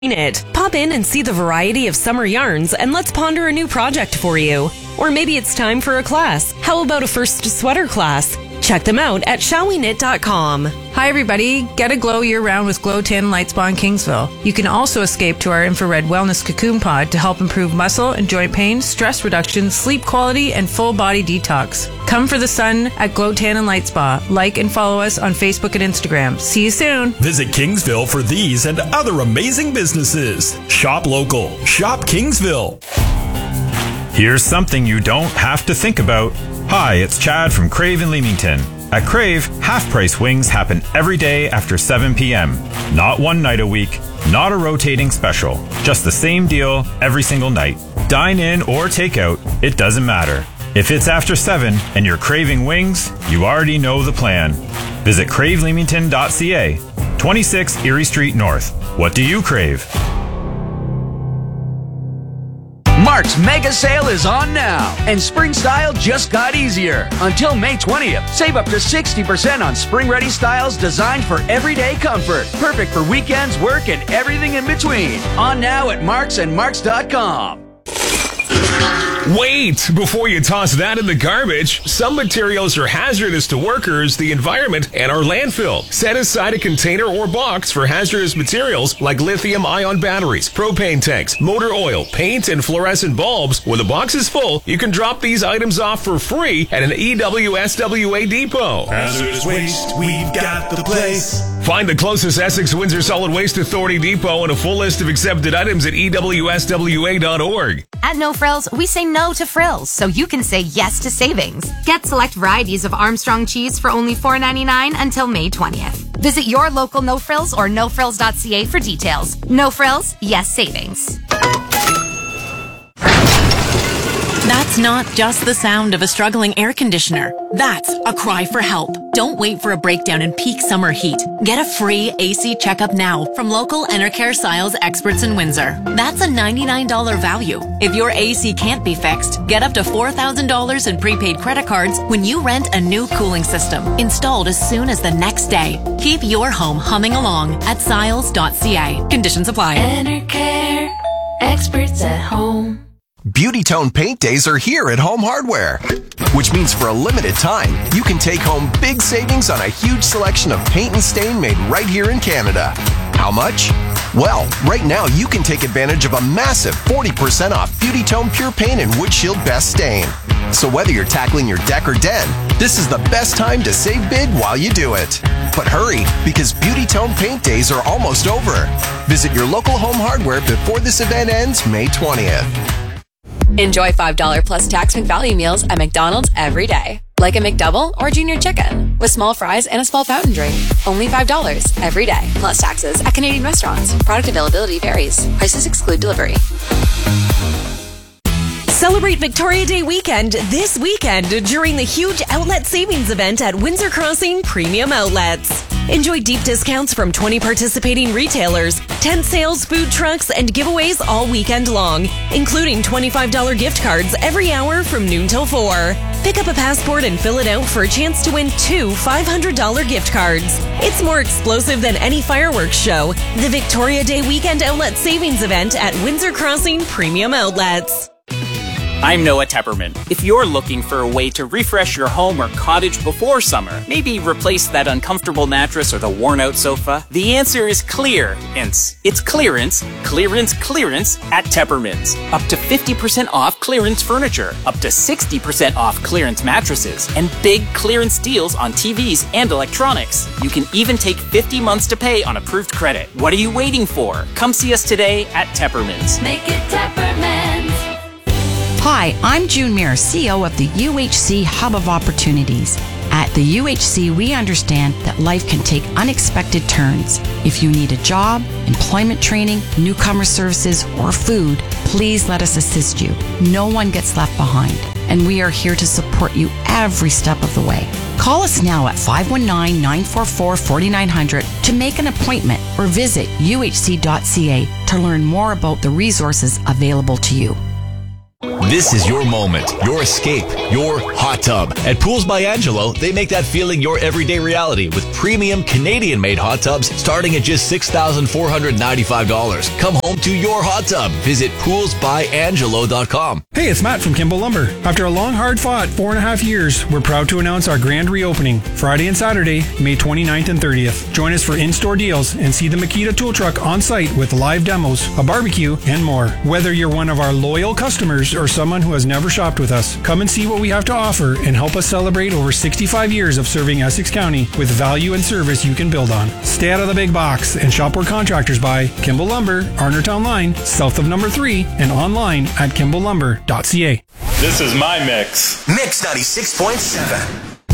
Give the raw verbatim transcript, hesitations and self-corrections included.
It. Pop in and see the variety of summer yarns, and let's ponder a new project for you. Or maybe it's time for a class. How about a first sweater class? Check them out at shall we knit dot com. Hi everybody, get a glow year-round with Glow Tan Light Spa in Kingsville. You can also escape to our infrared wellness cocoon pod to help improve muscle and joint pain, stress reduction, sleep quality, and full body detox. Come for the sun at Glow Tan and Light Spa. Like and follow us on Facebook and Instagram. See you soon. Visit Kingsville for these and other amazing businesses. Shop local. Shop Kingsville. Here's something you don't have to think about. Hi, it's Chad from Crave in Leamington. At Crave, half-price wings happen every day after seven p.m. Not one night a week, not a rotating special. Just the same deal every single night. Dine in or take out, it doesn't matter. If it's after seven and you're craving wings, you already know the plan. Visit crave leamington dot c a. twenty-six Erie Street North. What do you crave? Mark's Mega Sale is on now, and spring style just got easier. Until May twentieth, save up to sixty percent on spring-ready styles designed for everyday comfort. Perfect for weekends, work, and everything in between. On now at Marks and Marks dot com. Wait! Before you toss that in the garbage, some materials are hazardous to workers, the environment, and our landfill. Set aside a container or box for hazardous materials like lithium-ion batteries, propane tanks, motor oil, paint, and fluorescent bulbs. When the box is full, you can drop these items off for free at an E W S W A depot. Hazardous waste, we've got the place. Find the closest Essex Windsor Solid Waste Authority depot and a full list of accepted items at E W S W A dot org. At No Frills, we say no to frills, so you can say yes to savings. Get select varieties of Armstrong cheese for only four ninety-nine until May twentieth. Visit your local No Frills or no frills dot c a for details. No Frills, yes savings. That's not just the sound of a struggling air conditioner. That's a cry for help. Don't wait for a breakdown in peak summer heat. Get a free A C checkup now from local Enercare Siles experts in Windsor. That's a ninety-nine dollars value. If your A C can't be fixed, get up to four thousand dollars in prepaid credit cards when you rent a new cooling system, installed as soon as the next day. Keep your home humming along at siles dot c a. Conditions apply. Enercare, experts at home. Beauty Tone Paint Days are here at Home Hardware, which means for a limited time, you can take home big savings on a huge selection of paint and stain made right here in Canada. How much? Well, right now you can take advantage of a massive forty percent off Beauty Tone Pure Paint and Wood Shield Best Stain. So whether you're tackling your deck or den, this is the best time to save big while you do it. But hurry, because Beauty Tone Paint Days are almost over. Visit your local Home Hardware before this event ends May twentieth. Enjoy five dollars plus tax McValue meals at McDonald's every day. Like a McDouble or Junior Chicken with small fries and a small fountain drink. Only five dollars every day. Plus taxes at Canadian restaurants. Product availability varies. Prices exclude delivery. Celebrate Victoria Day weekend this weekend during the huge outlet savings event at Windsor Crossing Premium Outlets. Enjoy deep discounts from twenty participating retailers, tent sales, food trucks, and giveaways all weekend long, including twenty-five dollars gift cards every hour from noon till four. Pick up a passport and fill it out for a chance to win two five hundred dollars gift cards. It's more explosive than any fireworks show. The Victoria Day Weekend Outlet Savings Event at Windsor Crossing Premium Outlets. I'm Noah Tepperman. If you're looking for a way to refresh your home or cottage before summer, maybe replace that uncomfortable mattress or the worn-out sofa, the answer is clearance. It's clearance, clearance, clearance at Tepperman's. Up to fifty percent off clearance furniture, up to sixty percent off clearance mattresses, and big clearance deals on T Vs and electronics. You can even take fifty months to pay on approved credit. What are you waiting for? Come see us today at Tepperman's. Make it Tepperman's. Hi, I'm June Muir, C E O of the U H C Hub of Opportunities. At the U H C, we understand that life can take unexpected turns. If you need a job, employment training, newcomer services, or food, please let us assist you. No one gets left behind, and we are here to support you every step of the way. Call us now at five one nine, nine four four, four nine zero zero to make an appointment or visit u h c dot c a to learn more about the resources available to you. This is your moment, your escape, your hot tub. At Pools by Angelo, they make that feeling your everyday reality with premium Canadian-made hot tubs starting at just six thousand four hundred ninety-five dollars. Come home to your hot tub. Visit pools by angelo dot com. Hey, it's Matt from Kimball Lumber. After a long, hard-fought four and a half years, we're proud to announce our grand reopening Friday and Saturday, May twenty-ninth and thirtieth. Join us for in-store deals and see the Makita tool truck on site with live demos, a barbecue, and more. Whether you're one of our loyal customers or someone who has never shopped with us, come and see what we have to offer and help us celebrate over sixty-five years of serving Essex County with value and service you can build on. Stay out of the big box and shop where contractors buy. Kimball Lumber, Arnertown Line, south of number three, and online at kimball lumber dot c a. This is my mix. Mix ninety-six point seven.